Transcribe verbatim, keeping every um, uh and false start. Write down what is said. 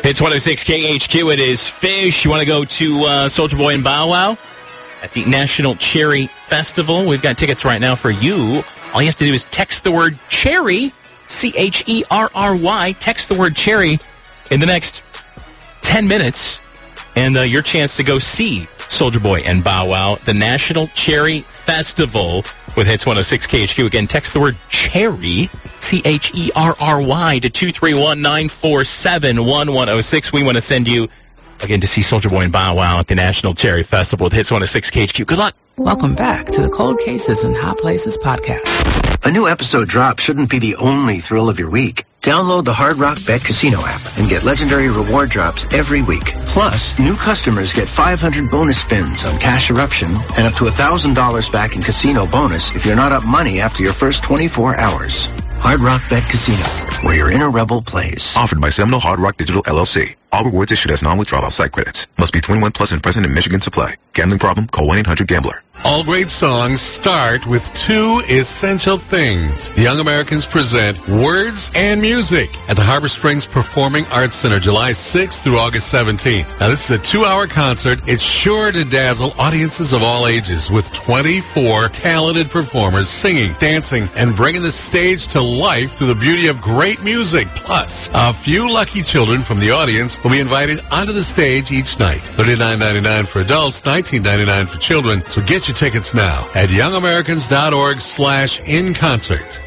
It's one oh six K H Q. It is Fish. You want to go to uh, Soulja Boy and Bow Wow at the National Cherry Festival? We've got tickets right now for you. All you have to do is text the word cherry, C H E R R Y. Text the word cherry in the next ten minutes, and uh, your chance to go see Soulja Boy and Bow Wow, the National Cherry Festival with Hits one oh six K H Q. Again, text the word cherry, C H E R R Y, to two three one, nine four seven, one one oh six. We want to send you, again, to see Soulja Boy and Bow Wow at the National Cherry Festival with Hits one oh six K H Q. Good luck. Welcome back to the Cold Cases and Hot Places podcast. A new episode drop shouldn't be the only thrill of your week. Download the Hard Rock Bet Casino app and get legendary reward drops every week. Plus, new customers get five hundred bonus spins on Cash Eruption and up to one thousand dollars back in casino bonus if you're not up money after your first twenty-four hours. Hard Rock Bet Casino, where your inner rebel plays. Offered by Seminole Hard Rock Digital, L L C. All rewards issued as non-withdrawal site credits. Must be twenty-one plus and present in Michigan supply. Gambling problem? Call one eight hundred gambler. All great songs start with two essential things. The Young Americans present Words and Music at the Harbor Springs Performing Arts Center, July sixth through August seventeenth. Now, this is a two-hour concert. It's sure to dazzle audiences of all ages with twenty-four talented performers singing, dancing, and bringing the stage to life through the beauty of great music. Plus, a few lucky children from the audience will be invited onto the stage each night. thirty-nine ninety-nine for adults, nineteen ninety-nine for children. So get your tickets now at youngamericans.org slash in concert.